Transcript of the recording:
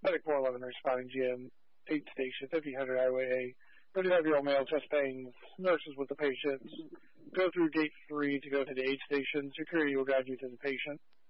Medic 411 responding GM 8 Station, 5000 Highway A. 35-year-old male, chest pains, nurses with the patients. Go through gate 3 to go to the 8 station. Security will guide you to the patient.